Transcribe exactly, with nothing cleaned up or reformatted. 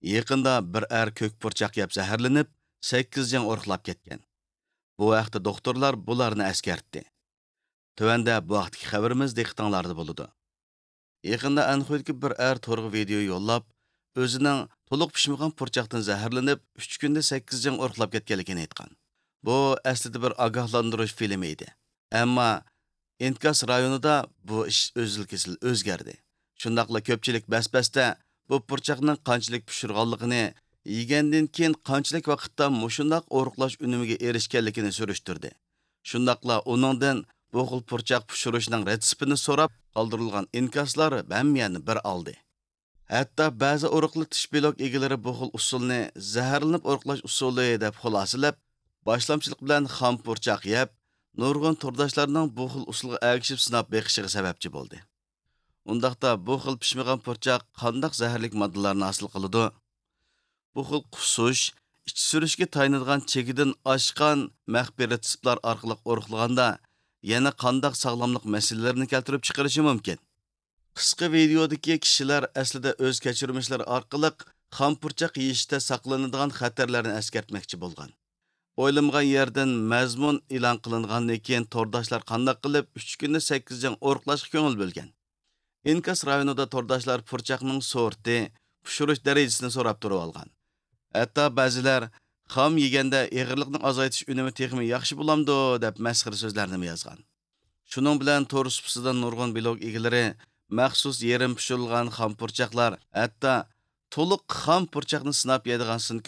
Yaqında bir er ko'k purchaq yeb zaharlanib, sakkiz jan o'rqlab ketgan. Bu vaqtda doktorlar bularni eskartdi. Tövəndə bu vaqtdagi xəbərimiz diqqətinizdə buludu. Yaqında Anxoydagi bir er torg'a video yollab, o'zining to'liq pishmagan purchaqdan zaharlanib, uch kunda sakkiz jan o'rqlab ketganligini aytgan. Bu aslida bir ogohlantirish filmi edi. Ammo Inkas rayonida bu ish o'zil-kesil o'zgardi. Shundaqla ko'pchilik bas-basda bu purchaqning qanchalik pishirganligini, yegandan keyin qanchalik vaqtda mushundaq o'rqlash unimiga erishganligini surishtirdi. Shundaqla uningdan bu xil purchaq pishirishning retseptini so'rab, qoldirilgan inkaslar hammayani bir oldi. Hatto ba'zi o'rqlatish blog egalari bu xil usulni zaharlanib o'rqlash usuli deb xulosalab, boshlamchilik bilan xam purchaq yeb, nurg'un turdashlarning bu xil usulga agishib sinab beqishiga sababchi bo'ldi. Undaqda bu xil pishmagan purchaq qandaq zaharlik moddalarni hosil qiladi? Bu xil qusush, ich surishga tayinadigan chekidan oshgan maxfiy retseptlar orqali o'rqilganda yana qandaq sog'lomlik masalalarini keltirib chiqarishi mumkin. Qisqa videodagi kishilar aslida o'z kechirmishlari orqali xam purchaq yeyishda saqlanadigan xatarlarni eskartmoqchi bo'lgan. O'ylamgan yerdan mazmun e'lon qilingandan keyin tordashlar qandaq qilib uch kunda sakkiz jan o'rqlashga ko'ngil bo'lgan. Inkas rayonida tordashlar purchaqning sorti, pishirish darajasini so'rab turib olgan. Hatto ba'zilar xam yeganda eg'irlikni azaytish unumi texmi yaxshi bo'lamdi deb masxara so'zlarni yozgan. Shuning bilan to'r supsidan nurg'un blog egalari maxsus yerim pishirilgan xam purchaqlar, hatto to'liq xam purchaqni sinab yeydigan